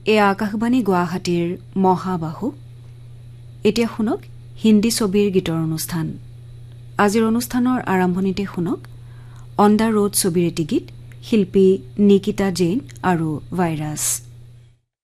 এয়া আকাশবাণী গুৱাহাটীৰ মহাবাহু। এতিয়া শুনক হিন্দী ছবিৰ গীতৰ অনুষ্ঠান। আজিৰ অনুষ্ঠানৰ আৰম্ভণিতে শুনক অন দ্য ৰোড ছবিৰ এটি গীত, শিল্পী নিকিতা জৈন আৰু ভাইৰাছ।